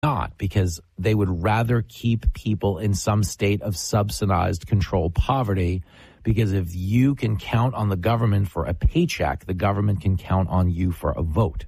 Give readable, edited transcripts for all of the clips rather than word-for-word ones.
not, because they would rather keep people in some state of subsidized controlled poverty, because if you can count on the government for a paycheck, the government can count on you for a vote.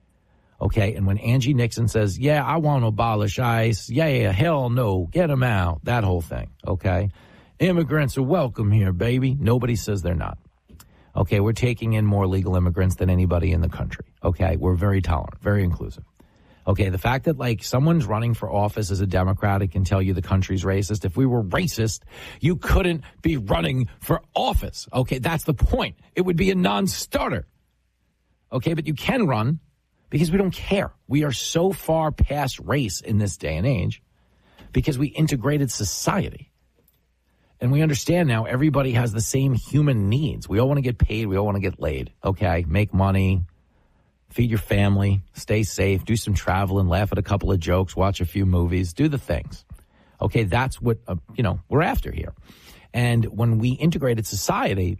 Okay, and when Angie Nixon says, yeah, I want to abolish ICE, yeah, hell no, get them out, that whole thing, okay? Immigrants are welcome here, baby. Nobody says they're not. Okay, we're taking in more legal immigrants than anybody in the country, okay? We're very tolerant, very inclusive. Okay, the fact that, like, someone's running for office as a Democrat and can tell you the country's racist, if we were racist, you couldn't be running for office. Okay, that's the point. It would be a non-starter. Okay, but you can run because we don't care. We are so far past race in this day and age because we integrated society. And we understand now everybody has the same human needs. We all want to get paid. We all want to get laid. Okay, make money. Feed your family, stay safe, do some traveling, laugh at a couple of jokes, watch a few movies, do the things. Okay, that's what, we're after here. And when we integrated society,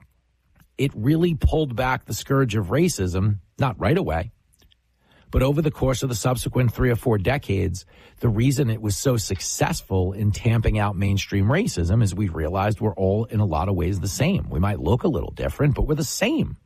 it really pulled back the scourge of racism, not right away, but over the course of the subsequent 3 or 4 decades. The reason it was so successful in tamping out mainstream racism is we realized we're all in a lot of ways the same. We might look a little different, but we're the same.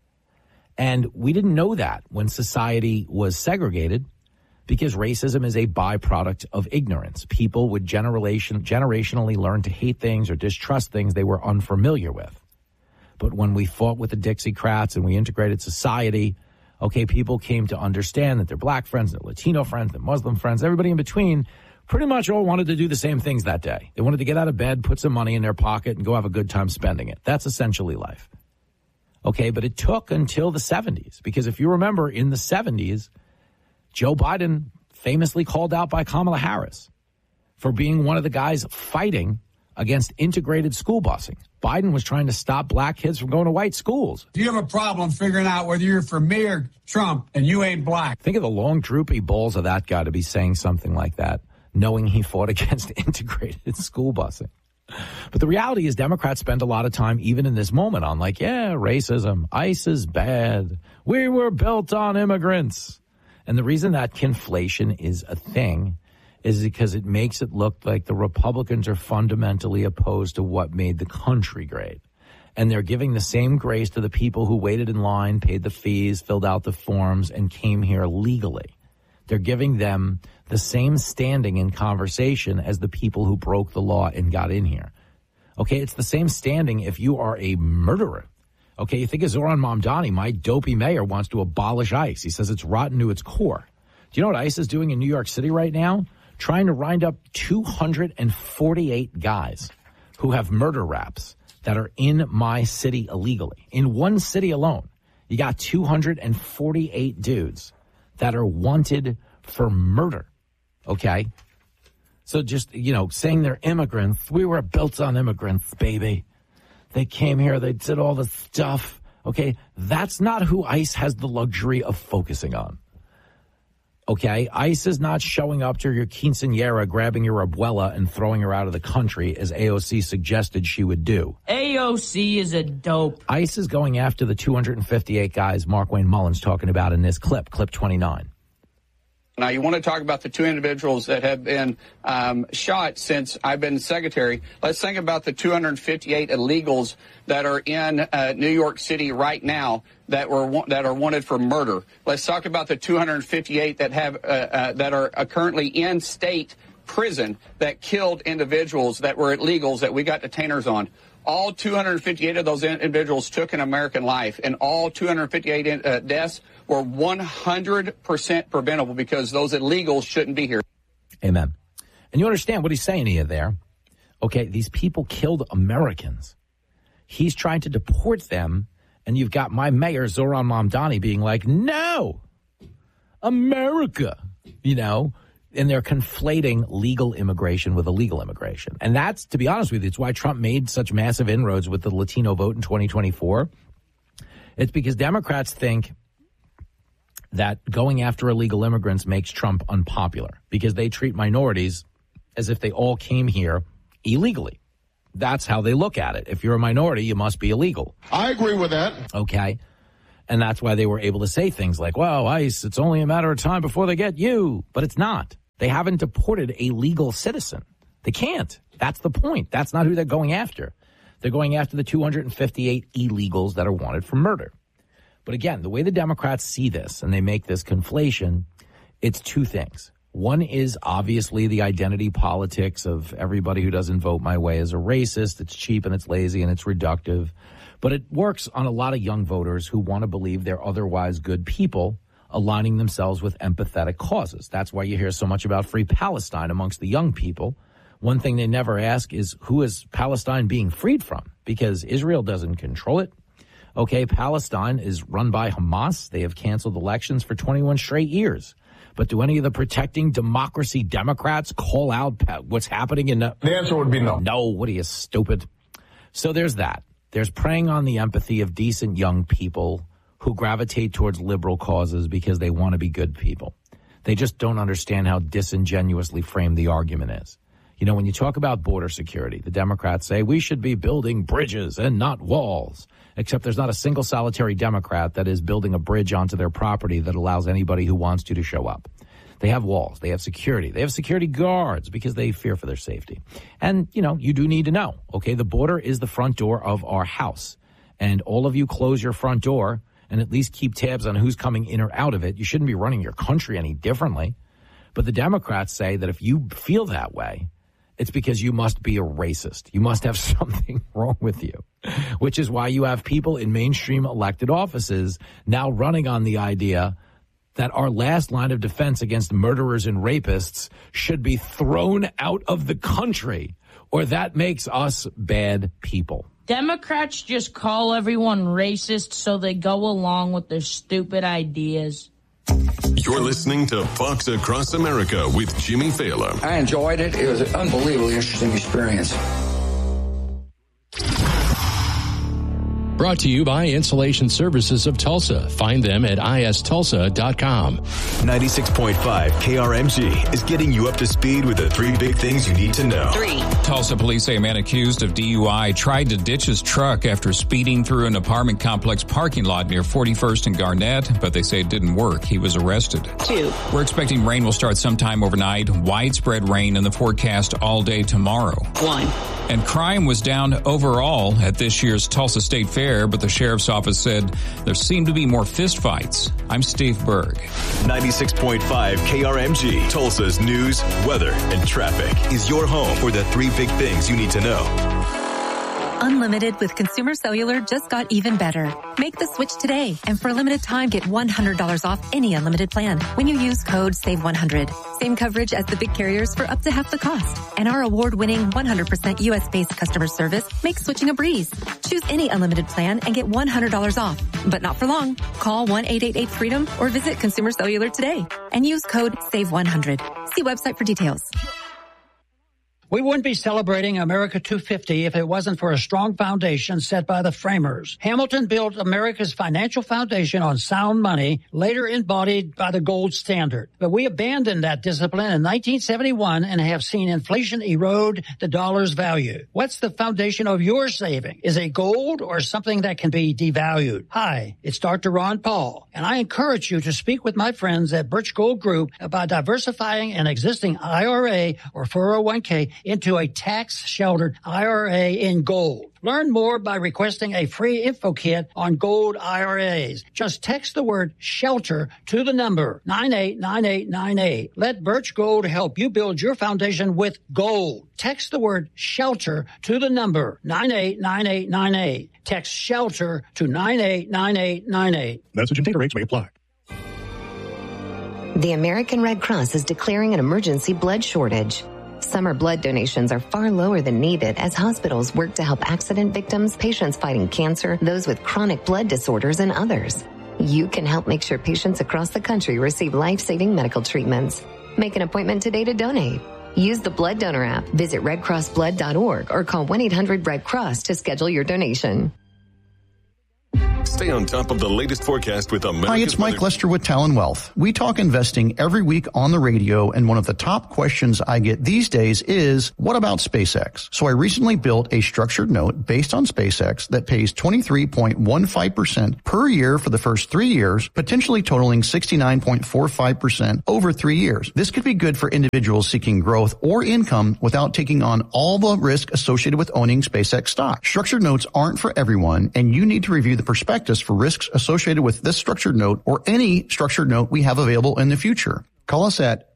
And we didn't know that when society was segregated, because racism is a byproduct of ignorance. People would generationally learn to hate things or distrust things they were unfamiliar with. But when we fought with the Dixiecrats and we integrated society, okay, people came to understand that their black friends, their Latino friends, their Muslim friends, everybody in between pretty much all wanted to do the same things that day. They wanted to get out of bed, put some money in their pocket, and go have a good time spending it. That's essentially life. Okay, but it took until the 70s, because if you remember, in the 70s, Joe Biden famously called out by Kamala Harris for being one of the guys fighting against integrated school busing. Biden was trying to stop black kids from going to white schools. If you have a problem figuring out whether you're for me or Trump and you ain't black. Think of the long, droopy balls of that guy to be saying something like that, knowing he fought against integrated school busing. But the reality is Democrats spend a lot of time, even in this moment, on like, yeah, racism, ICE is bad. We were built on immigrants. And the reason that conflation is a thing is because it makes it look like the Republicans are fundamentally opposed to what made the country great. And they're giving the same grace to the people who waited in line, paid the fees, filled out the forms, and came here legally. They're giving them the same standing in conversation as the people who broke the law and got in here. Okay, it's the same standing if you are a murderer. Okay, you think of Zoran Mamdani, my dopey mayor, wants to abolish ICE. He says it's rotten to its core. Do you know what ICE is doing in New York City right now? Trying to round up 248 guys who have murder raps that are in my city illegally. In one city alone, you got 248 dudes that are wanted for murder, okay? So just, saying they're immigrants. We were built on immigrants, baby. They came here, they did all the stuff, okay? That's not who ICE has the luxury of focusing on, okay? ICE is not showing up to your quinceañera, grabbing your abuela and throwing her out of the country, as AOC suggested she would do. AOC is a dope. ICE is going after the 258 guys Mark Wayne Mullins talking about in this clip 29. Now, you want to talk about the 2 individuals that have been shot since I've been secretary. Let's think about the 258 illegals that are in New York City right now that are wanted for murder. Let's talk about the 258 that have that are currently in state prison that killed individuals that were illegals that we got detainers on. All 258 of those individuals took an American life, and all 258 deaths were 100% preventable because those illegals shouldn't be here. Amen. And you understand what he's saying to you there. Okay, these people killed Americans. He's trying to deport them, and you've got my mayor, Zoran Mamdani, being like, no, America, and they're conflating legal immigration with illegal immigration. And that's, to be honest with you, it's why Trump made such massive inroads with the Latino vote in 2024. It's because Democrats think that going after illegal immigrants makes Trump unpopular because they treat minorities as if they all came here illegally. That's how they look at it. If you're a minority, you must be illegal. I agree with that. Okay. And that's why they were able to say things like, well, ICE, it's only a matter of time before they get you. But it's not. They haven't deported a legal citizen. They can't. That's the point. That's not who they're going after. They're going after the 258 illegals that are wanted for murder. But again, the way the Democrats see this, and they make this conflation, it's two things. One is obviously the identity politics of everybody who doesn't vote my way is a racist. It's cheap and it's lazy and it's reductive. But it works on a lot of young voters who want to believe they're otherwise good people aligning themselves with empathetic causes. That's why you hear so much about free Palestine amongst the young people. One thing they never ask is, who is Palestine being freed from? Because Israel doesn't control it. Okay, Palestine is run by Hamas. They have canceled elections for 21 straight years. But do any of the protecting democracy Democrats call out what's happening in the answer would be no. No, what are you, stupid? So there's that. There's preying on the empathy of decent young people who gravitate towards liberal causes because they want to be good people. They just don't understand how disingenuously framed the argument is. You know, when you talk about border security, the Democrats say we should be building bridges and not walls, except there's not a single solitary Democrat that is building a bridge onto their property that allows anybody who wants to show up. They have walls. They have security. They have security guards because they fear for their safety. And, you know, you do need to know, okay, the border is the front door of our house. And all of you close your front door and at least keep tabs on who's coming in or out of it. You shouldn't be running your country any differently. But the Democrats say that if you feel that way, it's because you must be a racist. You must have something wrong with you, which is why you have people in mainstream elected offices now running on the idea that our last line of defense against murderers and rapists should be thrown out of the country, or that makes us bad people. Democrats just call everyone racist so they go along with their stupid ideas. You're listening to Fox Across America with Jimmy Fallon. I enjoyed it. It was an unbelievably interesting experience. Brought to you by Insulation Services of Tulsa. Find them at istulsa.com. 96.5 KRMG is getting you up to speed with the three big things you need to know. 3. Tulsa police say a man accused of DUI tried to ditch his truck after speeding through an apartment complex parking lot near 41st and Garnett, but they say it didn't work. He was arrested. 2. We're expecting rain will start sometime overnight. Widespread rain in the forecast all day tomorrow. 1. And crime was down overall at this year's Tulsa State Fair, but the sheriff's office said there seemed to be more fistfights. I'm Steve Berg. 96.5 KRMG, Tulsa's news, weather, and traffic is your home for the three big things you need to know. Unlimited with Consumer Cellular just got even better. Make the switch today, and for a limited time, get $100 off any unlimited plan when you use code SAVE100. Same coverage as the big carriers for up to half the cost. And our award-winning 100% U.S.-based customer service makes switching a breeze. Choose any unlimited plan and get $100 off. But not for long. Call 1-888-FREEDOM or visit Consumer Cellular today and use code SAVE100. See website for details. We wouldn't be celebrating America 250 if it wasn't for a strong foundation set by the framers. Hamilton built America's financial foundation on sound money, later embodied by the gold standard. But we abandoned that discipline in 1971 and have seen inflation erode the dollar's value. What's the foundation of your saving? Is it gold or something that can be devalued? Hi, it's Dr. Ron Paul, and I encourage you to speak with my friends at Birch Gold Group about diversifying an existing IRA or 401k into a tax-sheltered IRA in gold. Learn more by requesting a free info kit on gold IRAs. Just text the word SHELTER to the number 989898. Let Birch Gold help you build your foundation with gold. Text the word SHELTER to the number 989898. Text SHELTER to 989898. Message and data rates may apply. The American Red Cross is declaring an emergency blood shortage. Summer blood donations are far lower than needed as hospitals work to help accident victims, patients fighting cancer, those with chronic blood disorders, and others. You can help make sure patients across the country receive life-saving medical treatments. Make an appointment today to donate. Use the Blood Donor app, visit redcrossblood.org, or call 1-800-RED-CROSS to schedule your donation. Stay on top of the latest forecast with America's Hi, it's Mike Lester with Talon Wealth. We talk investing every week on the radio, and one of the top questions I get these days is, what about SpaceX? So I recently built a structured note based on SpaceX that pays 23.15% per year for the first 3 years, potentially totaling 69.45% over 3 years. This could be good for individuals seeking growth or income without taking on all the risk associated with owning SpaceX stock. Structured notes aren't for everyone, and you need to review the prospectus for risks associated with this structured note or any structured note we have available in the future. Call us at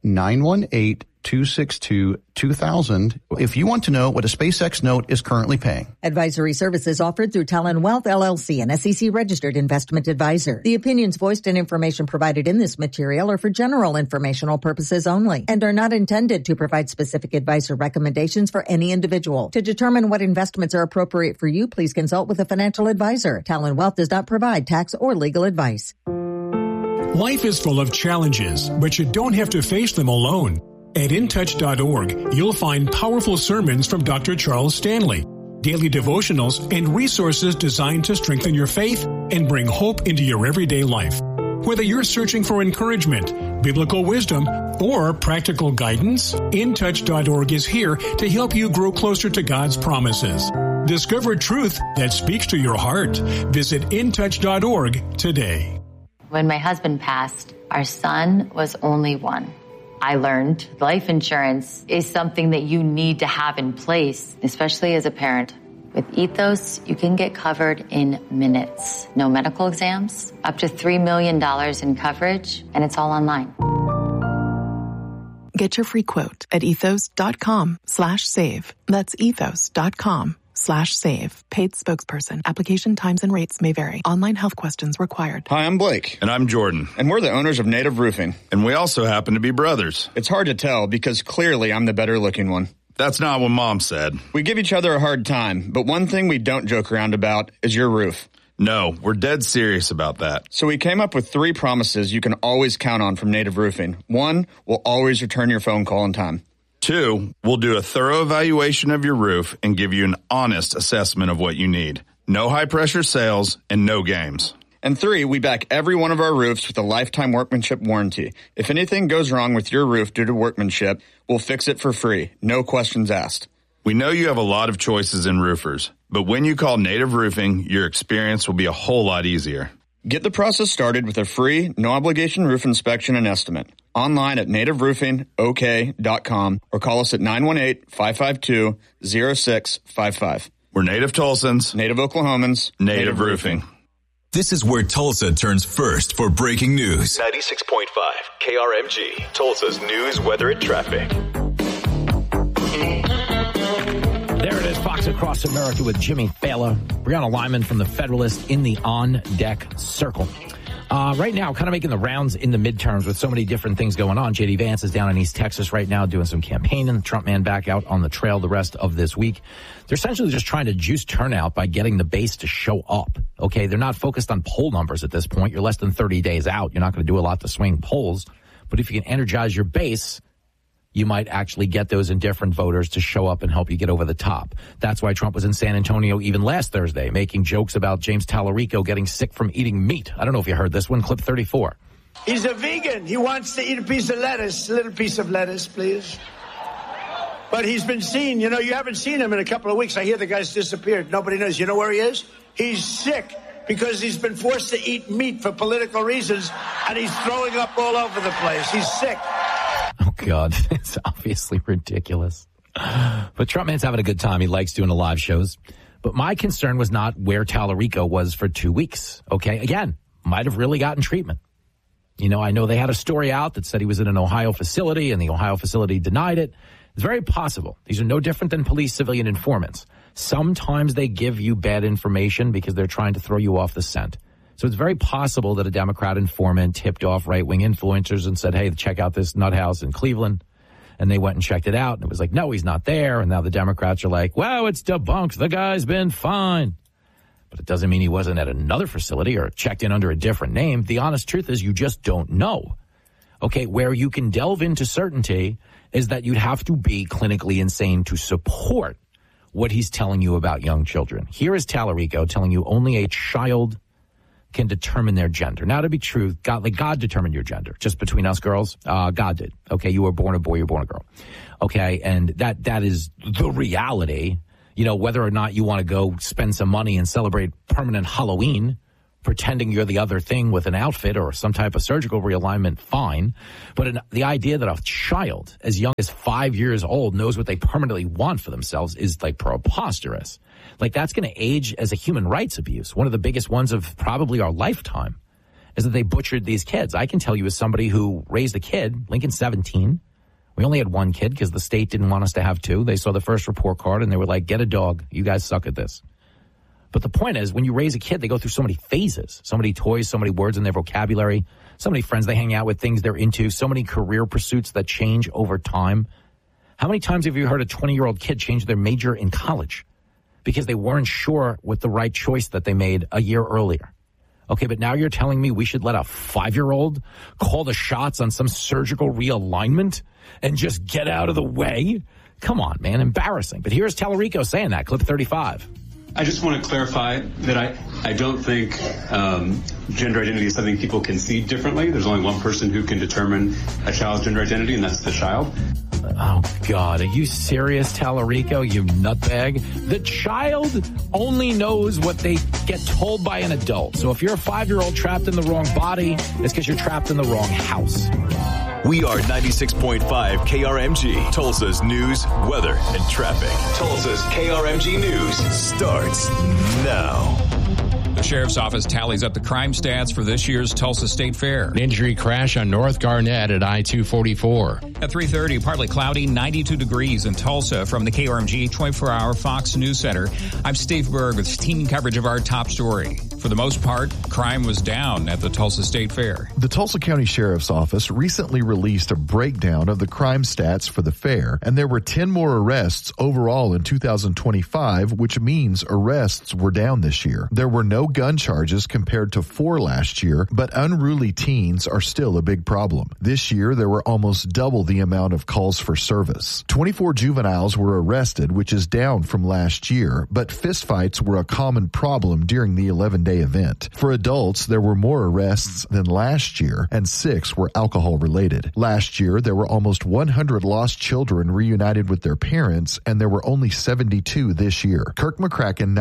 918-262-2000 if you want to know what a SpaceX note is currently paying. Advisory services offered through Talon Wealth, LLC, an SEC-registered investment advisor. The opinions voiced and information provided in this material are for general informational purposes only and are not intended to provide specific advice or recommendations for any individual. To determine what investments are appropriate for you, please consult with a financial advisor. Talon Wealth does not provide tax or legal advice. Life is full of challenges, but you don't have to face them alone. At intouch.org, you'll find powerful sermons from Dr. Charles Stanley, daily devotionals, and resources designed to strengthen your faith and bring hope into your everyday life. Whether you're searching for encouragement, biblical wisdom, or practical guidance, intouch.org is here to help you grow closer to God's promises. Discover truth that speaks to your heart. Visit intouch.org today. When my husband passed, our son was only one. I learned life insurance is something that you need to have in place, especially as a parent. With Ethos, you can get covered in minutes. No medical exams, up to $3 million in coverage, and it's all online. Get your free quote at ethos.com/save. That's ethos.com/save. Paid spokesperson. Application times and rates may vary. Online health questions required. Hi, I'm Blake. And I'm Jordan. And we're the owners of Native Roofing. And we also happen to be brothers. It's hard to tell because clearly I'm the better looking one. That's not what Mom said. We give each other a hard time, but one thing we don't joke around about is your roof. No, we're dead serious about that. So we came up with 3 promises you can always count on from Native Roofing. 1, we'll always return your phone call on time. 2, we'll do a thorough evaluation of your roof and give you an honest assessment of what you need. No high-pressure sales and no games. And 3, we back every one of our roofs with a lifetime workmanship warranty. If anything goes wrong with your roof due to workmanship, we'll fix it for free. No questions asked. We know you have a lot of choices in roofers, but when you call Native Roofing, your experience will be a whole lot easier. Get the process started with a free, no-obligation roof inspection and estimate. Online at nativeroofingok.com or call us at 918-552-0655. We're Native Tulsans. Native Oklahomans. Native Roofing. This is where Tulsa turns first for breaking news. 96.5 KRMG, Tulsa's news, weather, and traffic. There it is, Fox Across America with Jimmy Fallon. Brianna Lyman from The Federalist in the on-deck circle. Right now, kind of making the rounds in the midterms with so many different things going on. J.D. Vance is down in East Texas right now doing some campaigning. Trump man back out on the trail the rest of this week. They're essentially just trying to juice turnout by getting the base to show up. Okay, they're not focused on poll numbers at this point. You're less than 30 days out. You're not going to do a lot to swing polls. But if you can energize your base, you might actually get those indifferent voters to show up and help you get over the top. That's why Trump was in San Antonio even last Thursday, making jokes about James Tallarico getting sick from eating meat. I don't know if you heard this one, clip 34. He's a vegan. He wants to eat a piece of lettuce, a little piece of lettuce, please. But he's been seen, you haven't seen him in a couple of weeks. I hear the guy's disappeared. Nobody knows. You know where he is? He's sick because he's been forced to eat meat for political reasons, and he's throwing up all over the place. He's sick. Oh, God, it's obviously ridiculous. But Trump man's having a good time. He likes doing the live shows. But my concern was not where Tallarico was for 2 weeks. Okay, again, might have really gotten treatment. I know they had a story out that said he was in an Ohio facility and the Ohio facility denied it. It's very possible. These are no different than police civilian informants. Sometimes they give you bad information because they're trying to throw you off the scent. So it's very possible that a Democrat informant tipped off right-wing influencers and said, hey, check out this nut house in Cleveland. And they went and checked it out. And it was like, no, he's not there. And now the Democrats are like, wow, it's debunked. The guy's been fine. But it doesn't mean he wasn't at another facility or checked in under a different name. The honest truth is you just don't know. Okay, where you can delve into certainty is that you'd have to be clinically insane to support what he's telling you about young children. Here is Tallarico telling you only a child can determine their gender. Now, to be true, God determined your gender. Just between us girls, God did. Okay, you were born a boy, you were born a girl. Okay, and that is the reality. You know, whether or not you want to go spend some money and celebrate permanent Halloween, pretending you're the other thing with an outfit or some type of surgical realignment, fine. But the idea that a child as young as 5 years old knows what they permanently want for themselves is like preposterous. Like, that's going to age as a human rights abuse. One of the biggest ones of probably our lifetime is that they butchered these kids. I can tell you as somebody who raised a kid, Lincoln's 17. We only had one kid because the state didn't want us to have two. They saw the first report card and they were like, get a dog. You guys suck at this. But the point is, when you raise a kid, they go through so many phases, so many toys, so many words in their vocabulary, so many friends they hang out with, things they're into, so many career pursuits that change over time. How many times have you heard a 20-year-old kid change their major in college because they weren't sure with the right choice that they made a year earlier? Okay, but now you're telling me we should let a 5-year-old call the shots on some surgical realignment and just get out of the way? Come on, man, embarrassing. But here's Tallarico saying that, clip 35. I just want to clarify that I don't think gender identity is something people can see differently. There's only one person who can determine a child's gender identity, and that's the child. Oh, God. Are you serious, Tallarico, you nutbag? The child only knows what they get told by an adult. So if you're a 5-year-old trapped in the wrong body, it's because you're trapped in the wrong house. We are 96.5 KRMG, Tulsa's news, weather, and traffic. Tulsa's KRMG News starts now. The sheriff's office tallies up the crime stats for this year's Tulsa State Fair. An injury crash on North Garnett at I-244. At 3:30, partly cloudy, 92 degrees in Tulsa. From the KRMG 24-hour Fox News Center, I'm Steve Berg with team coverage of our top story. For the most part, crime was down at the Tulsa State Fair. The Tulsa County Sheriff's Office recently released a breakdown of the crime stats for the fair, and there were 10 more arrests overall in 2025, which means arrests were down this year. There were no gun charges compared to 4 last year, but unruly teens are still a big problem. This year, there were almost double the amount of calls for service. 24 juveniles were arrested, which is down from last year, but fistfights were a common problem during the 11-day event. For adults, there were more arrests than last year, and 6 were alcohol-related. Last year, there were almost 100 lost children reunited with their parents, and there were only 72 this year. Kirk McCracken,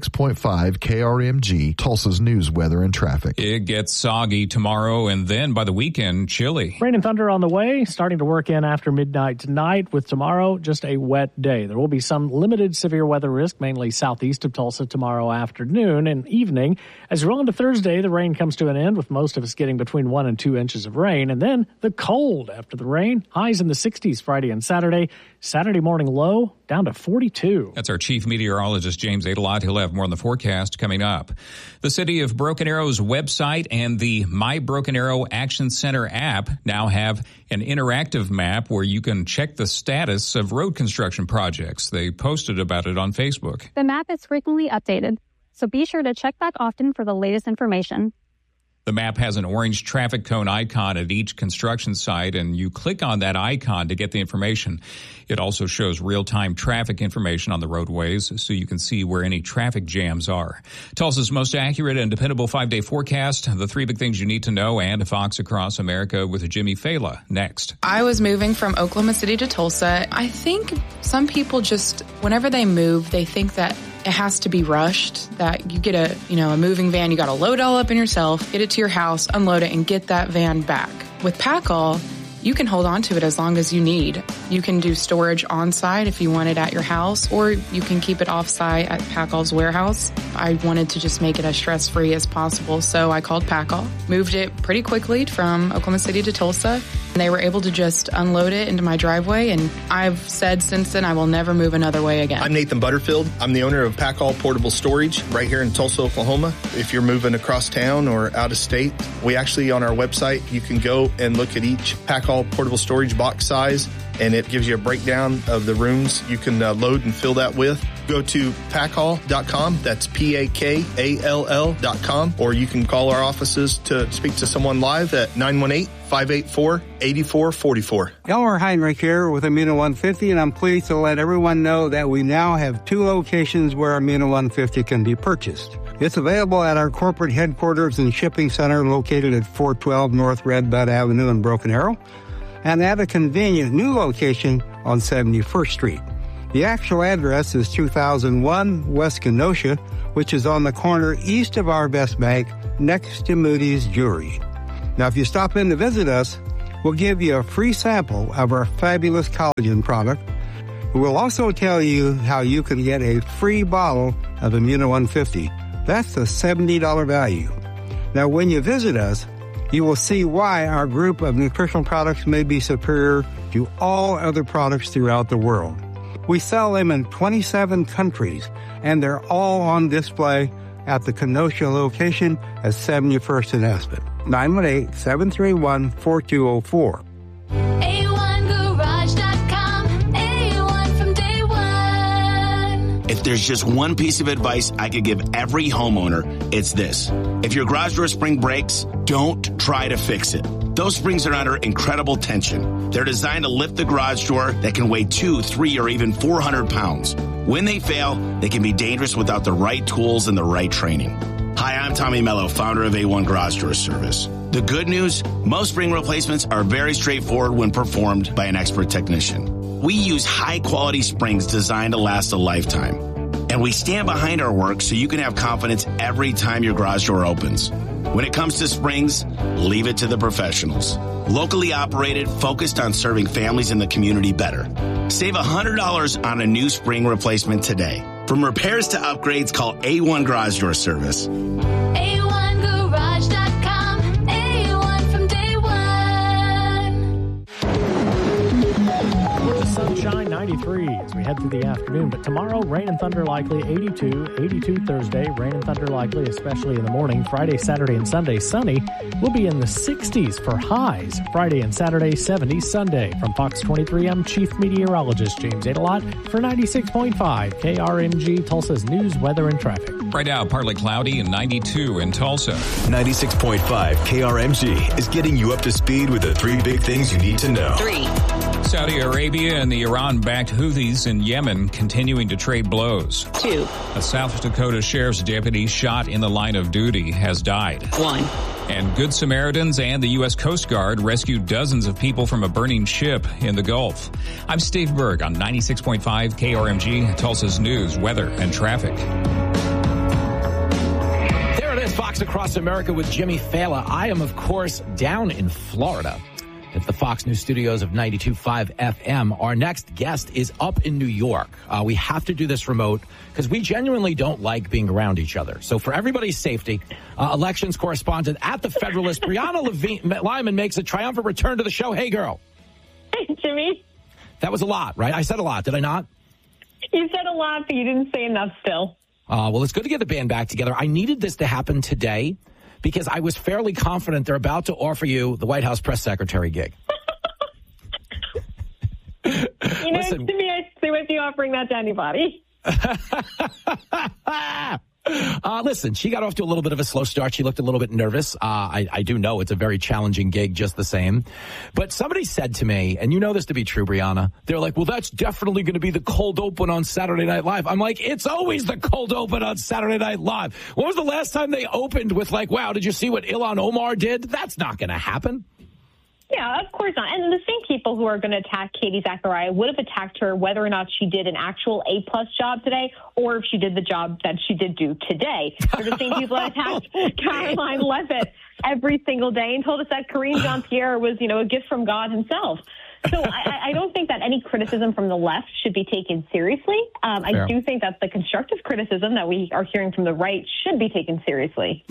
96.5 KRMG, Tulsa's news, weather, and traffic. It gets soggy tomorrow, and then by the weekend, chilly. Rain and thunder on the way, starting to work in after midnight tonight, with tomorrow just a wet day. There will be some limited severe weather risk, mainly southeast of Tulsa tomorrow afternoon and evening. As we roll into Thursday, the rain comes to an end, with most of us getting between 1 and 2 inches of rain. And then the cold after the rain. Highs in the 60s Friday and Saturday. Saturday morning low down to 42. That's our chief meteorologist, James Adelot. He'll have more on the forecast coming up. The City of Broken Arrow's website and the My Broken Arrow Action Center app now have an interactive map where you can check the status of road construction projects. They posted about it on Facebook. The map is frequently updated, so be sure to check back often for the latest information. The map has an orange traffic cone icon at each construction site, and you click on that icon to get the information. It also shows real-time traffic information on the roadways, so you can see where any traffic jams are. Tulsa's most accurate and dependable 5-day forecast, the 3 big things you need to know, and Fox Across America with Jimmy Fela next. I was moving from Oklahoma City to Tulsa. I think some people just, whenever they move, they think that it has to be rushed, that you get a moving van, you got to load it all up in yourself, get it to your house, unload it, and get that van back. With Packall, you can hold on to it as long as you need. You can do storage on site if you want it at your house, or you can keep it off site at Packall's warehouse. I wanted to just make it as stress-free as possible, so I called Packall, moved it pretty quickly from Oklahoma City to Tulsa, and they were able to just unload it into my driveway, and I've said since then I will never move another way again. I'm Nathan Butterfield. I'm the owner of Packall Portable Storage right here in Tulsa, Oklahoma. If you're moving across town or out of state, we actually, on our website, you can go and look at each Packall portable storage box size, and it gives you a breakdown of the rooms you can load and fill that with. Go to packall.com. That's PAKALL.com. Or you can call our offices to speak to someone live at 918-584-8444. Elmer Heinrich here with Amino 150, and I'm pleased to let everyone know that we now have 2 locations where Amino 150 can be purchased. It's available at our corporate headquarters and shipping center located at 412 North Red Bud Avenue in Broken Arrow, and at a convenient new location on 71st Street. The actual address is 2001 West Kenosha, which is on the corner east of our Best Bank, next to Moody's Jewelry. Now, if you stop in to visit us, we'll give you a free sample of our fabulous collagen product. We'll also tell you how you can get a free bottle of Immuno 150. That's a $70 value. Now, when you visit us, you will see why our group of nutritional products may be superior to all other products throughout the world. We sell them in 27 countries, and they're all on display at the Kenosha location at 71st and Aspen. 918-731-4204. A1Garage.com. A1 from day one. If there's just one piece of advice I could give every homeowner, it's this. If your garage door spring breaks, don't try to fix it. Those springs are under incredible tension. They're designed to lift the garage door that can weigh 200, 300, or even 400 pounds. When they fail, they can be dangerous without the right tools and the right training. Hi, I'm Tommy Mello, founder of A1 Garage Door Service. The good news, most spring replacements are very straightforward when performed by an expert technician. We use high-quality springs designed to last a lifetime. And we stand behind our work so you can have confidence every time your garage door opens. When it comes to springs, leave it to the professionals. Locally operated, focused on serving families in the community better. Save $100 on a new spring replacement today. From repairs to upgrades, call A1 Garage Door Service. A1Garage.com. A1 from day one. The sunshine, 93 as we head through the afternoon. But tomorrow, rain and thunder likely, 82 Thursday. Rain and thunder likely, especially in the morning. Friday, Saturday, and Sunday, sunny. We'll be in the 60s for highs. Friday and Saturday, 70s Sunday. From Fox 23, I'm Chief Meteorologist James Adelot for 96.5 KRMG, Tulsa's news, weather, and traffic. Right now, partly cloudy and 92 in Tulsa. 96.5 KRMG is getting you up to speed with the 3 big things you need to know. 3. Saudi Arabia and the Iran-backed Houthis in Yemen continuing to trade blows. 2. A South Dakota sheriff's deputy shot in the line of duty has died. 1. And Good Samaritans and the U.S. Coast Guard rescued dozens of people from a burning ship in the Gulf. I'm Steve Berg on 96.5 KRMG, Tulsa's news, weather, and traffic. There it is, Fox Across America with Jimmy Fallon. I am, of course, down in Florida at the Fox News studios of 92.5 FM. Our next guest is up in New York. We have to do this remote because we genuinely don't like being around each other. So for everybody's safety, elections correspondent at the Federalist, Brianna Lyman, makes a triumphant return to the show. Hey, girl. Hey, Jimmy. That was a lot, right? I said a lot, did I not? You said a lot, but you didn't say enough still. Well, it's good to get the band back together. I needed this to happen today because I was fairly confident they're about to offer you the White House press secretary gig. Listen, to me, I stay with you offering that to anybody. Listen, she got off to a little bit of a slow start. She looked a little bit nervous. I do know it's a very challenging gig just the same. But somebody said to me, and you know this to be true, Brianna, they're like, well, that's definitely going to be the cold open on Saturday Night Live. I'm like, it's always the cold open on Saturday Night Live. When was the last time they opened with like, wow, did you see what Ilhan Omar did? That's not going to happen. Yeah, of course not. And the same people who are going to attack Katie Zachariah would have attacked her whether or not she did an actual A-plus job today or if she did the job that she did do today. They're the same people that attacked Caroline Leavitt every single day and told us that Karine Jean-Pierre was, a gift from God himself. So I don't think that any criticism from the left should be taken seriously. I do think that the constructive criticism that we are hearing from the right should be taken seriously.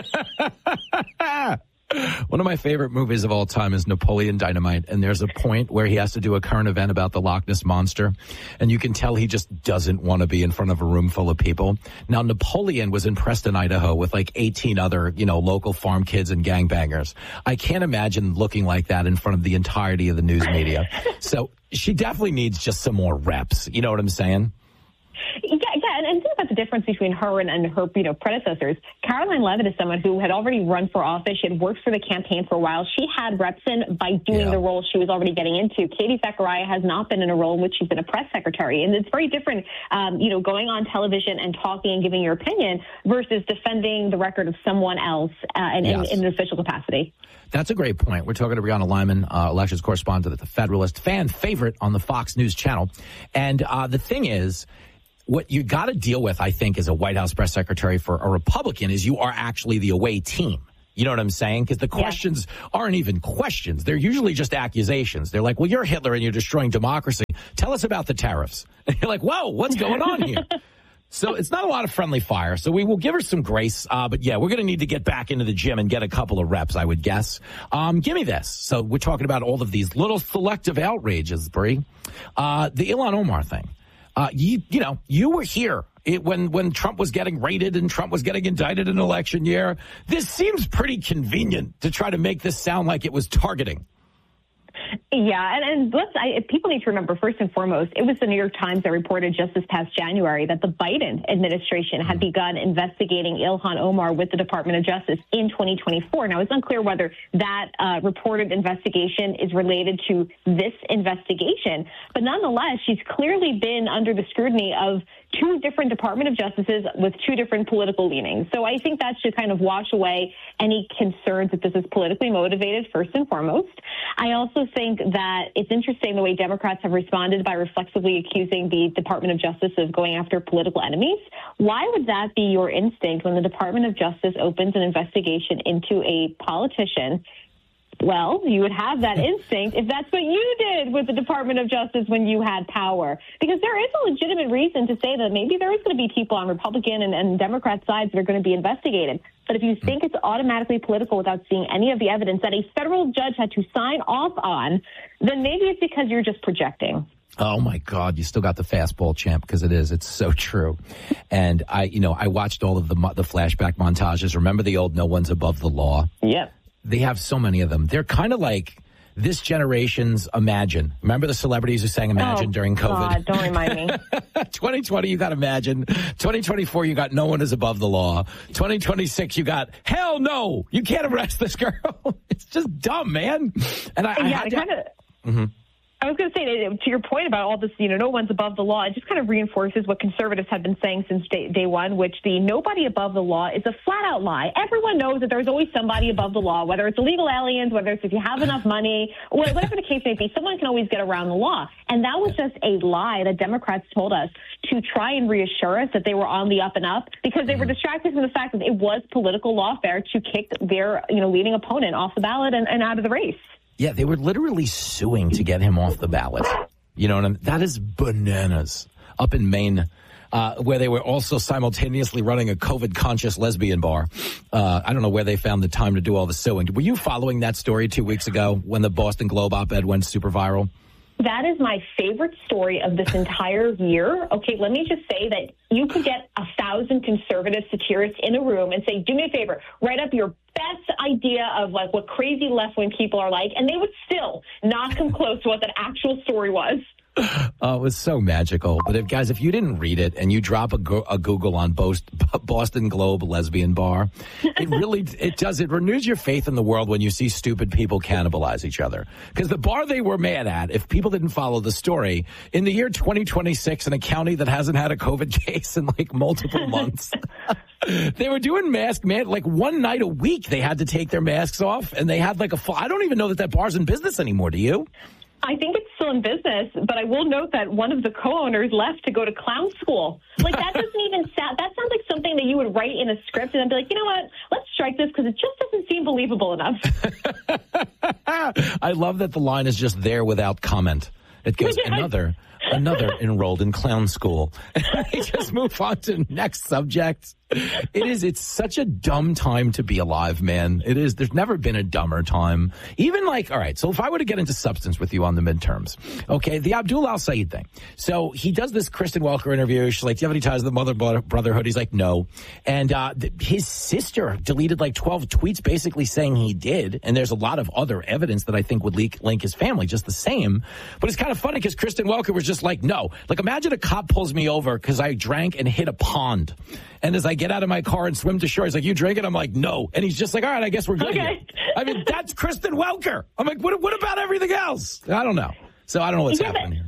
One of my favorite movies of all time is Napoleon Dynamite, and there's a point where he has to do a current event about the Loch Ness Monster, and you can tell he just doesn't want to be in front of a room full of people. Now, Napoleon was in Preston, Idaho with like 18 other, local farm kids and gangbangers. I can't imagine looking like that in front of the entirety of the news media. So she definitely needs just some more reps. You know what I'm saying? Yeah, And think about the difference between her and her, predecessors. Caroline Leavitt is someone who had already run for office. She had worked for the campaign for a while. She had reps in by doing the role she was already getting into. Katie Zachariah has not been in a role in which she's been a press secretary. And it's very different, going on television and talking and giving your opinion versus defending the record of someone else in an official capacity. That's a great point. We're talking to Brianna Lyman, elections correspondent at The Federalist, fan favorite on the Fox News channel. And the thing is, what you got to deal with, I think, as a White House press secretary for a Republican is you are actually the away team. You know what I'm saying? Because the questions aren't even questions. They're usually just accusations. They're like, well, you're Hitler and you're destroying democracy. Tell us about the tariffs. And you're like, whoa, what's going on here? So it's not a lot of friendly fire. So we will give her some grace. But yeah, we're going to need to get back into the gym and get a couple of reps, I would guess. Give me this. So we're talking about all of these little selective outrages, Bree. The Ilhan Omar thing. You were here when Trump was getting raided and Trump was getting indicted in an election year. This seems pretty convenient to try to make this sound like it was targeting. Yeah, and people need to remember, first and foremost, it was the New York Times that reported just this past January that the Biden administration had begun investigating Ilhan Omar with the Department of Justice in 2024. Now, it's unclear whether that reported investigation is related to this investigation, but nonetheless, she's clearly been under the scrutiny of two different Department of Justices with two different political leanings. So I think that should kind of wash away any concerns that this is politically motivated, first and foremost. I also think that it's interesting the way Democrats have responded by reflexively accusing the Department of Justice of going after political enemies. Why would that be your instinct when the Department of Justice opens an investigation into a politician? Well, you would have that instinct if that's what you did with the Department of Justice when you had power. Because there is a legitimate reason to say that maybe there is going to be people on Republican and Democrat sides that are going to be investigated. But if you think it's automatically political without seeing any of the evidence that a federal judge had to sign off on, then maybe it's because you're just projecting. Oh, my God. You still got the fastball, champ, because it is. It's so true. And I watched all of the flashback montages. Remember the old No One's Above the Law? Yeah. They have so many of them. They're kind of like this generation's Imagine. Remember the celebrities who sang Imagine during COVID? God, don't remind me. 2020, you got Imagine. 2024, you got No One is Above the Law. 2026, you got Hell No, you can't arrest this girl. It's just dumb, man. And I was going to say, to your point about all this, no one's above the law, it just kind of reinforces what conservatives have been saying since day one, which the nobody above the law is a flat-out lie. Everyone knows that there's always somebody above the law, whether it's illegal aliens, whether it's if you have enough money, whatever the case may be, someone can always get around the law. And that was just a lie that Democrats told us to try and reassure us that they were on the up and up because they were distracted from the fact that it was political lawfare to kick their leading opponent off the ballot and out of the race. Yeah, they were literally suing to get him off the ballot. You know what I mean? That is bananas. Up in Maine, where they were also simultaneously running a COVID-conscious lesbian bar. I don't know where they found the time to do all the suing. Were you following that story 2 weeks ago when the Boston Globe op-ed went super viral? That is my favorite story of this entire year. Okay, let me just say that you could get 1,000 conservative satirists in a room and say, do me a favor, write up your best idea of what crazy left-wing people are like, and they would still not come close to what that actual story was. Oh, it was so magical. But if you didn't read it and you drop a Google on Boston Globe lesbian bar, it renews your faith in the world when you see stupid people cannibalize each other. Because the bar they were mad at, if people didn't follow the story, in the year 2026 in a county that hasn't had a COVID case in multiple months, they were doing mask man one night a week. They had to take their masks off and they had I don't even know that bar's in business anymore. Do you? I think it's still in business, but I will note that one of the co-owners left to go to clown school. That doesn't even sound, that sounds like something that you would write in a script and then be like, you know what, let's strike this because it just doesn't seem believable enough. I love that the line is just there without comment. It goes, another enrolled in clown school. They just move on to next subject. It's such a dumb time to be alive, man. It is. There's never been a dumber time. Even like, all right, so if I were to get into substance with you on the midterms, okay, the Abdul Al-Sayed thing. So he does this Kristen Welker interview. She's like, do you have any ties to the Mother Brotherhood? He's like, no. And his sister deleted like 12 tweets basically saying he did. And there's a lot of other evidence that I think would link his family just the same. But it's kind of funny because Kristen Welker was just like, no. Like, imagine a cop pulls me over because I drank and hit a pond. And as I get out of my car and swim to shore, he's like, you drink it? I'm like, no. And he's just like, all right, I guess we're good here. I mean, that's Kristen Welker. I'm like, what about everything else? I don't know. So I don't know what's happening here.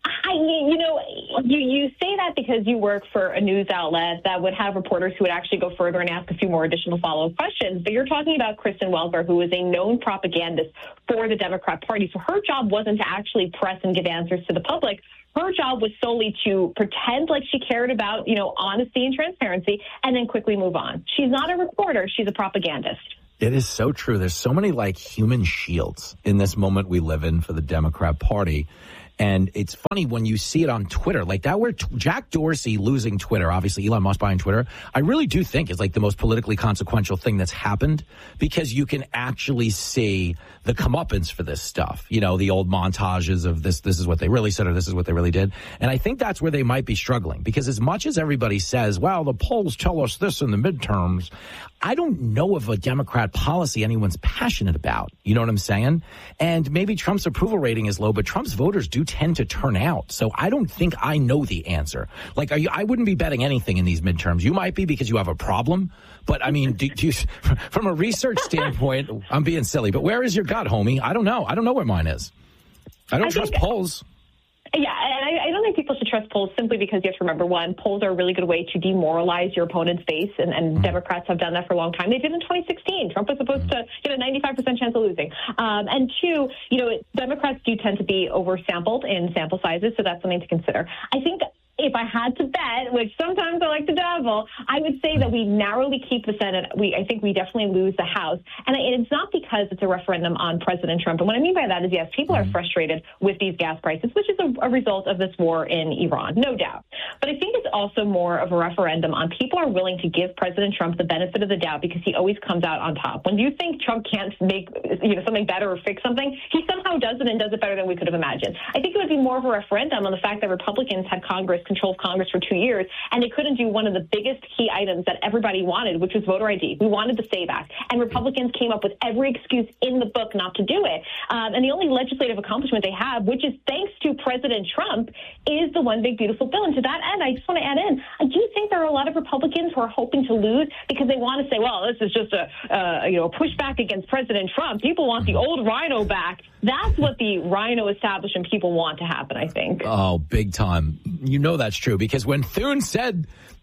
You say that because you work for a news outlet that would have reporters who would actually go further and ask a few more additional follow-up questions. But you're talking about Kristen Welker, who is a known propagandist for the Democrat Party. So her job wasn't to actually press and give answers to the public. Her job was solely to pretend like she cared about, honesty and transparency and then quickly move on. She's not a reporter. She's a propagandist. It is so true. There's so many like human shields in this moment we live in for the Democrat Party. And it's funny when you see it on Twitter, like that where Jack Dorsey losing Twitter, obviously Elon Musk buying Twitter, I really do think is like the most politically consequential thing that's happened because you can actually see the comeuppance for this stuff. The old montages of this is what they really said or this is what they really did. And I think that's where they might be struggling because as much as everybody says, well, the polls tell us this in the midterms, I don't know of a Democrat policy anyone's passionate about. You know what I'm saying? And maybe Trump's approval rating is low, but Trump's voters do tend to turn out. So I don't think I know the answer. Like, I wouldn't be betting anything in these midterms. You might be because you have a problem. But, I mean, do you, from a research standpoint, I'm being silly. But where is your gut, homie? I don't know. I don't know where mine is. I don't trust polls. Yeah, and I don't think people should trust polls simply because you have to remember, one, polls are a really good way to demoralize your opponent's base, and Democrats have done that for a long time. They did in 2016. Trump was supposed to get a 95% chance of losing. And two, Democrats do tend to be oversampled in sample sizes, so that's something to consider. I think if I had to bet, which sometimes I like to dabble, I would say that we narrowly keep the Senate. I think we definitely lose the House. And it's not because it's a referendum on President Trump. And what I mean by that is, yes, people are frustrated with these gas prices, which is a result of this war in Iran, no doubt. But I think it's also more of a referendum on people are willing to give President Trump the benefit of the doubt because he always comes out on top. When you think Trump can't make something better or fix something, he somehow does it and does it better than we could have imagined. I think it would be more of a referendum on the fact that Republicans had control of Congress for 2 years, and they couldn't do one of the biggest key items that everybody wanted, which was voter ID. We wanted the SAVE Act, and Republicans came up with every excuse in the book not to do it. And the only legislative accomplishment they have, which is thanks to President Trump, is the One Big Beautiful Bill. And to that end, I just want to add in, I do think there are a lot of Republicans who are hoping to lose because they want to say, well, this is just a pushback against President Trump. People want the old rhino back. That's what the rhino establishment people want to happen, I think. Oh, big time. That's true because when Thune said,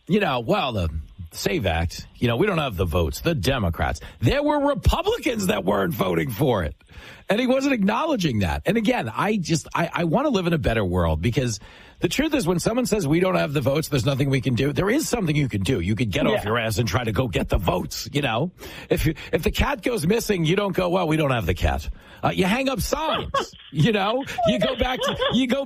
the SAVE Act, we don't have the votes, the Democrats, there were Republicans that weren't voting for it. And he wasn't acknowledging that. And again, I want to live in a better world because the truth is when someone says we don't have the votes, there's nothing we can do. There is something you can do. You could get off your ass and try to go get the votes. If the cat goes missing, you don't go, well, we don't have the cat. You hang up signs. You go back to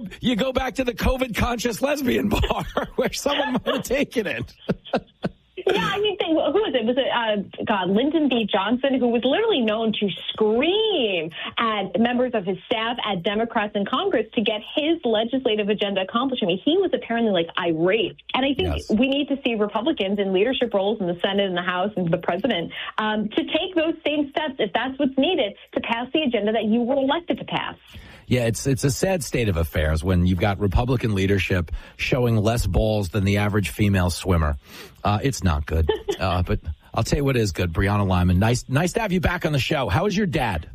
the COVID conscious lesbian bar where someone might have taken it. Yeah, I mean, who was it? Was it, Lyndon B. Johnson, who was literally known to scream at members of his staff, at Democrats in Congress to get his legislative agenda accomplished. I mean, he was apparently irate. And I think we need to see Republicans in leadership roles in the Senate and the House and the president to take those same steps, if that's what's needed, to pass the agenda that you were elected to pass. Yeah, it's a sad state of affairs when you've got Republican leadership showing less balls than the average female swimmer. It's not good. But I'll tell you what is good, Brianna Lyman. Nice to have you back on the show. How is your dad?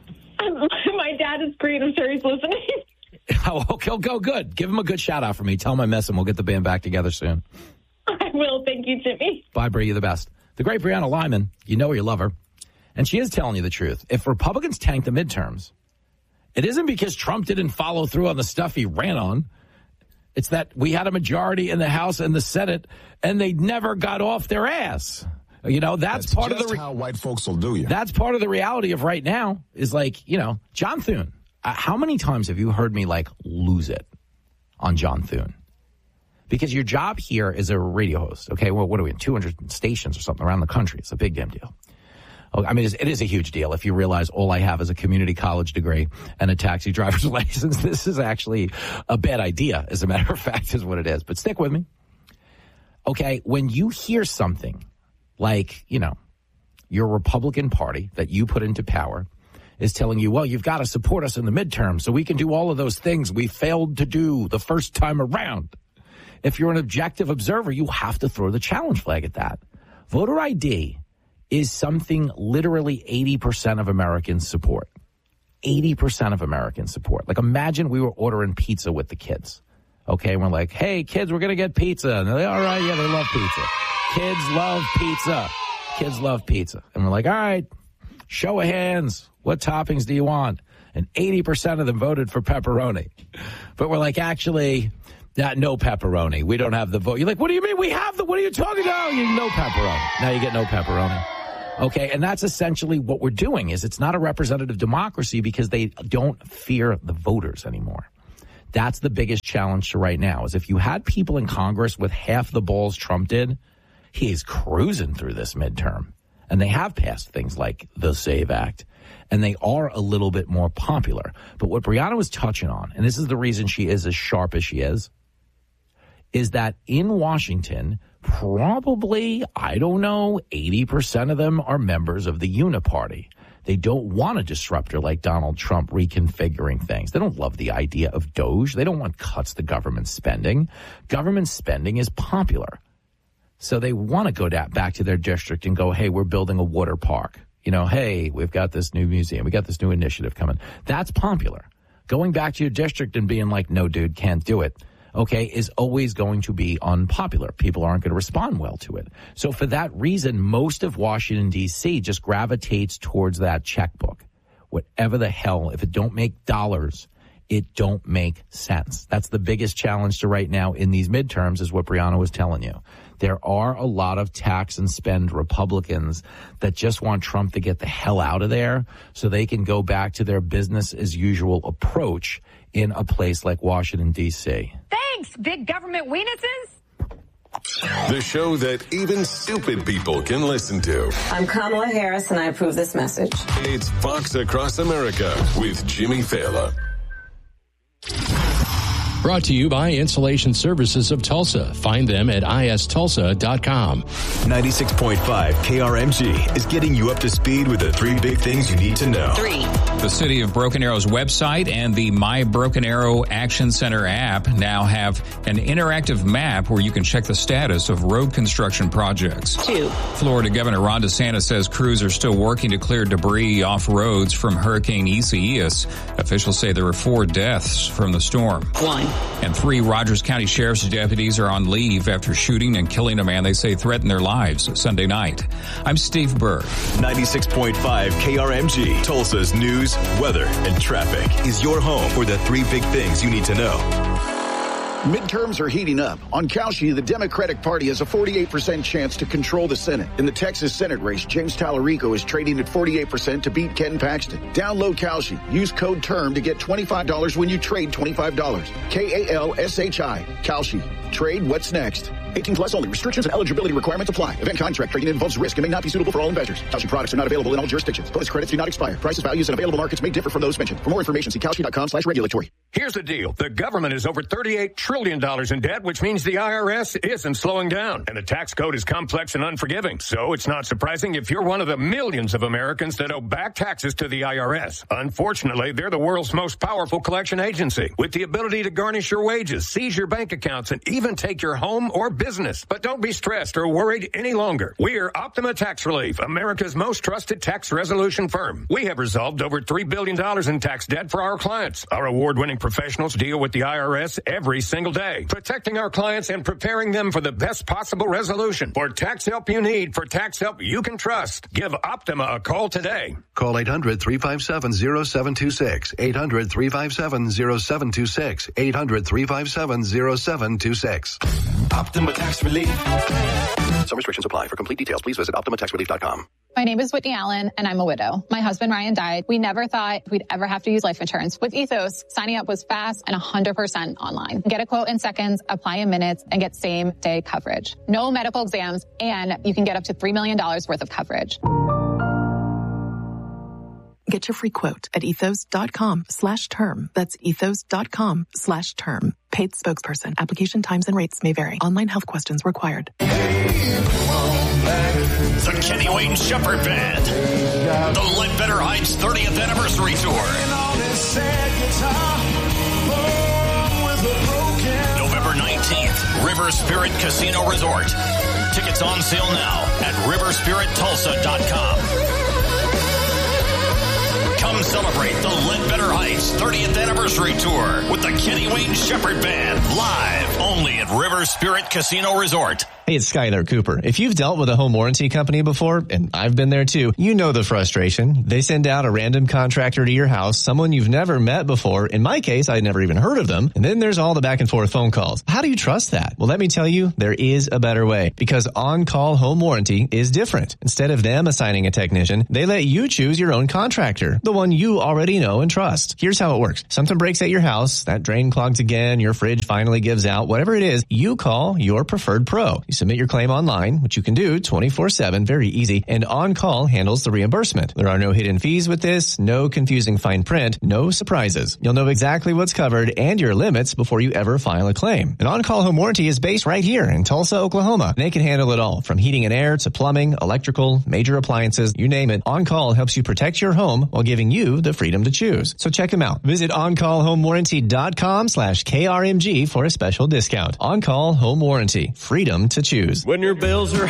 My dad is great. I'm sure he's listening. Oh, okay, go good. Give him a good shout out for me. Tell him I miss him. We'll get the band back together soon. I will. Thank you, Jimmy. Bye, Bri. You're the best. The great Brianna Lyman. You love her. And she is telling you the truth. If Republicans tank the midterms, it isn't because Trump didn't follow through on the stuff he ran on. It's that we had a majority in the House and the Senate, and they never got off their ass. That's part of how white folks will do you. That's part of the reality of right now is John Thune. How many times have you heard me lose it on John Thune? Because your job here is a radio host. Okay, well, what are we in 200 stations or something around the country? It's a big damn deal. I mean, it is a huge deal if you realize all I have is a community college degree and a taxi driver's license. This is actually a bad idea, as a matter of fact, is what it is. But stick with me. Okay, when you hear something like, your Republican Party that you put into power is telling you, well, you've got to support us in the midterm so we can do all of those things we failed to do the first time around. If you're an objective observer, you have to throw the challenge flag at that. Voter ID is something literally 80% of Americans support. 80% of Americans support. Like, imagine we were ordering pizza with the kids. Okay, and we're like, hey, kids, we're going to get pizza. And they're like, all right, yeah, they love pizza. Kids love pizza. Kids love pizza. And we're like, all right, show of hands. What toppings do you want? And 80% of them voted for pepperoni. But we're like, actually, no pepperoni. We don't have the vote. You're like, what do you mean we have what are you talking about? You no pepperoni. Now you get no pepperoni. Okay, and that's essentially what we're doing. Is it's not a representative democracy because they don't fear the voters anymore. That's the biggest challenge to right now, is if you had people in Congress with half the balls Trump did, he's cruising through this midterm. And they have passed things like the SAVE Act, and they are a little bit more popular. But what Brianna was touching on, and this is the reason she is as sharp as she is that in Washington, probably, 80% of them are members of the Uniparty. They don't want a disruptor like Donald Trump reconfiguring things. They don't love the idea of DOGE. They don't want cuts to government spending. Government spending is popular. So they want to go back to their district and go, hey, we're building a water park. Hey, we've got this new museum. We got this new initiative coming. That's popular. Going back to your district and being like, no, dude, can't do it, okay, is always going to be unpopular. People aren't going to respond well to it. So for that reason, most of Washington, D.C. just gravitates towards that checkbook. Whatever the hell, if it don't make dollars, it don't make sense. That's the biggest challenge to right now in these midterms, is what Brianna was telling you. There are a lot of tax and spend Republicans that just want Trump to get the hell out of there so they can go back to their business as usual approach in a place like Washington, D.C. Thanks, big government weenuses. The show that even stupid people can listen to. I'm Kamala Harris, and I approve this message. It's Fox Across America with Jimmy Fallon. Brought to you by Insulation Services of Tulsa. Find them at istulsa.com. 96.5 KRMG is getting you up to speed with the 3 big things you need to know. 3. The City of Broken Arrow's website and the My Broken Arrow Action Center app now have an interactive map where you can check the status of road construction projects. 2. Florida Governor Ron DeSantis says crews are still working to clear debris off roads from Hurricane Isaias. Officials say there were 4 deaths from the storm. 1. And 3 Rogers County Sheriff's deputies are on leave after shooting and killing a man they say threatened their lives Sunday night. I'm Steve Berg. 96.5 KRMG, Tulsa's news, weather, and traffic is your home for the 3 big things you need to know. Midterms are heating up. On Cauchy, the Democratic Party has a 48% chance to control the Senate. In the Texas Senate race, James Tallarico is trading at 48% to beat Ken Paxton. Download Cauchy. Use code TERM to get $25 when you trade $25. KALSHI. Cauchy. Trade what's next. 18 plus only. Restrictions and eligibility requirements apply. Event contract trading involves risk and may not be suitable for all investors. Cauchy products are not available in all jurisdictions. Bonus credits do not expire. Prices, values, and available markets may differ from those mentioned. For more information, see Cauchy.com/regulatory. Here's the deal. The government is over $38 trillion in debt, which means the IRS isn't slowing down. And the tax code is complex and unforgiving. So it's not surprising if you're one of the millions of Americans that owe back taxes to the IRS. Unfortunately, they're the world's most powerful collection agency with the ability to garnish your wages, seize your bank accounts, and even take your home or business. But don't be stressed or worried any longer. We're Optima Tax Relief, America's most trusted tax resolution firm. We have resolved over $3 billion in tax debt for our clients. Our award-winning professionals deal with the IRS every single day, protecting our clients and preparing them for the best possible resolution. For tax help you need, for tax help you can trust, give Optima a call today. Call 800-357-0726. 800-357-0726. 800-357-0726. 866. Optima Tax Relief. Some restrictions apply. For complete details, please visit OptimaTaxRelief.com. My name is Whitney Allen, and I'm a widow. My husband, Ryan, died. We never thought we'd ever have to use life insurance. With Ethos, signing up was fast and 100% online. Get a quote in seconds, apply in minutes, and get same-day coverage. No medical exams, and you can get up to $3 million worth of coverage. Get your free quote at ethos.com/term. That's ethos.com/term. Paid spokesperson. Application times and rates may vary. Online health questions required. The Kenny Wayne Shepherd Band. The Ledbetter Heights 30th Anniversary Tour. November 19th, River Spirit Casino Resort. Tickets on sale now at riverspirittulsa.com. Come celebrate the Ledbetter Heights 30th Anniversary Tour with the Kenny Wayne Shepherd Band, live only at River Spirit Casino Resort. Hey, it's Skylar Cooper. If you've dealt with a home warranty company before, and I've been there too, you know the frustration. They send out a random contractor to your house, someone you've never met before. In my case, I'd never even heard of them. And then there's all the back and forth phone calls. How do you trust that? Well, let me tell you, there is a better way, because On-Call Home Warranty is different. Instead of them assigning a technician, they let you choose your own contractor, the one you already know and trust. Here's how it works. Something breaks at your house, that drain clogs again, your fridge finally gives out, whatever it is, you call your preferred pro. You submit your claim online, which you can do 24/7, very easy, and On-Call handles the reimbursement. There are no hidden fees with this, no confusing fine print, no surprises. You'll know exactly what's covered and your limits before you ever file a claim. An On-Call Home Warranty is based right here in Tulsa, Oklahoma. They can handle it all, from heating and air to plumbing, electrical, major appliances, you name it. On-Call helps you protect your home while giving you the freedom to choose. So check them out. Visit OnCallHomeWarranty.com/KRMG for a special discount. On-Call Home Warranty. Freedom to choose. When your bills are